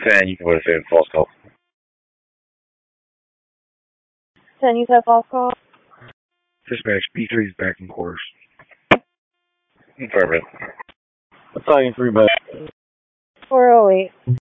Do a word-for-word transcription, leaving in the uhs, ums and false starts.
ten, you can put a false call. ten, you said false call? Dispatch, B three is back in course. Affirmative. Battalion three back. four oh eight.